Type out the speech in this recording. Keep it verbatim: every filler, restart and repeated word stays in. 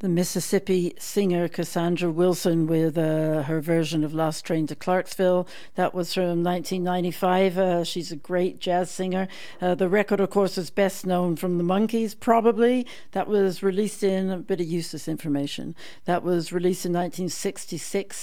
the Mississippi singer Cassandra Wilson with uh, her version of Last Train to Clarksville. That was from nineteen ninety-five. Uh, she's a great jazz singer. Uh, the record, of course, is best known from the Monkees, probably. That was released in, a bit of useless information, that was released in nineteen sixty-six.